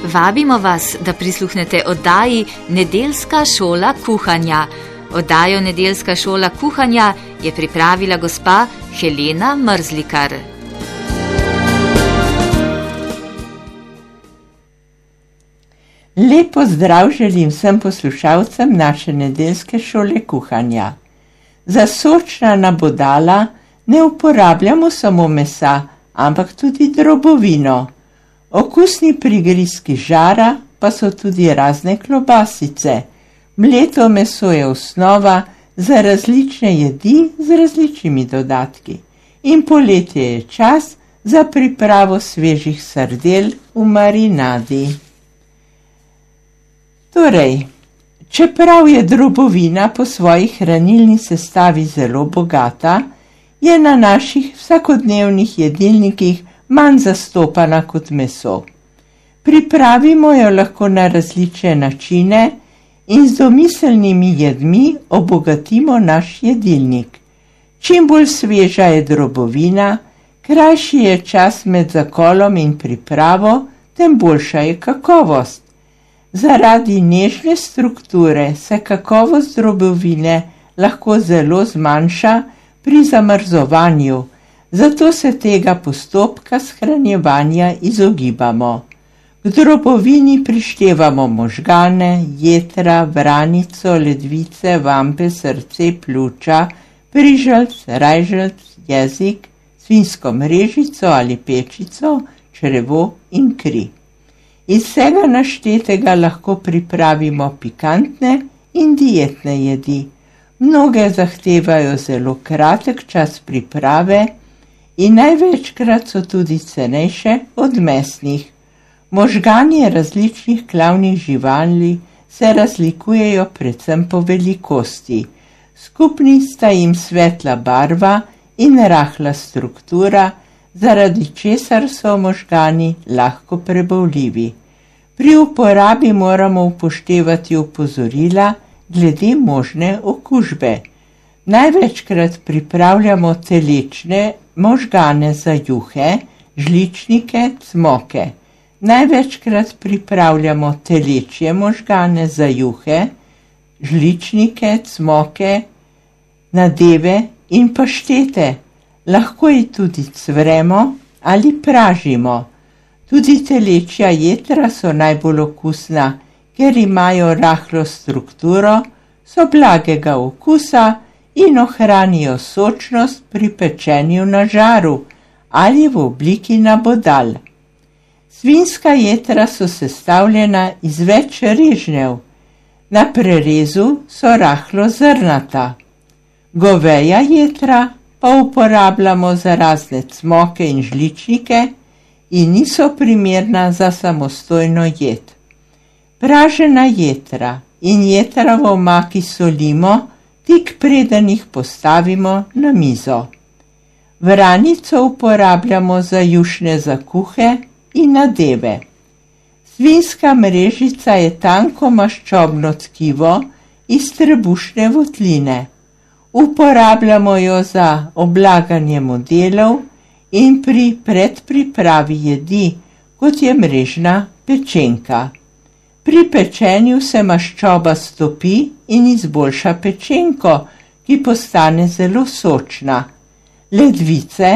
Vabimo vas, da prisluhnete oddaji Nedeljska šola kuhanja. Oddajo Nedeljska šola kuhanja je pripravila gospa Helena Mrzlikar. Lep pozdrav želim vsem poslušalcem naše Nedeljske šole kuhanja. Za sočna nabodala ne uporabljamo samo mesa, ampak tudi drobovino. Okusni prigrizki žara pa so tudi razne klobasice. Mleto meso je osnova za različne jedi z različnimi dodatki. In poletje je čas za pripravo svežih sardel v marinadi. Torej, čeprav je drobovina po svoji hranilni sestavi zelo bogata, je na naših vsakodnevnih jedilnikih manj zastopana kot meso. Pripravimo jo lahko na različne načine in z domiselnimi jedmi obogatimo naš jedilnik. Čim bolj sveža je drobovina, krajši je čas med zakolom in pripravo, tem boljša je kakovost. Zaradi nežne strukture se kakovost drobovine lahko zelo zmanjša pri zamrzovanju, zato se tega postopka shranjevanja izogibamo. K drobovini prištevamo možgane, jetra, vranico, ledvice, vampe, srce, pljuča, priželc, rajželc, jezik, svinjsko mrežico ali pečico, črevo in kri. Iz vsega naštetega lahko pripravimo pikantne in dietne jedi. Mnoge zahtevajo zelo kratek čas priprave in največkrat so tudi cenejše od mesnih. Možgani različnih klavnih živali se razlikujejo predvsem po velikosti. Skupni sta jim svetla barva in rahla struktura, zaradi česar so možgani lahko prebavljivi. Pri uporabi moramo upoštevati opozorila glede možne okužbe. Največkrat pripravljamo telečne možgane za juhe, žličnike, cmoke. Največkrat pripravljamo telečje možgane za juhe, žličnike, cmoke, nadeve in paštete. Lahko jih tudi cvremo ali pražimo. Tudi telečja jetra so najbolj okusna, ker imajo rahlo strukturo, so blagega okusa in ohranijo sočnost pri pečenju na žaru ali v obliki nabodal. Svinjska jetra so sestavljena iz več režnjev. Na prerezu so rahlo zrnata. Goveja jetra pa uporabljamo za razne cmoke in žličnike in niso primerna za samostojno jed. Pražena jetra in jetra v omaki solimo, tik preden jih postavimo na mizo. Vranico uporabljamo za jušne zakuhe in nadeve. Svinjska mrežica je tanko maščobno tkivo iz trebušne votline. Uporabljamo jo za oblaganje modelov in pri predpripravi jedi, kot je mrežna pečenka. Pri pečenju se maščoba stopi in izboljša pečenko, ki postane zelo sočna. Ledvice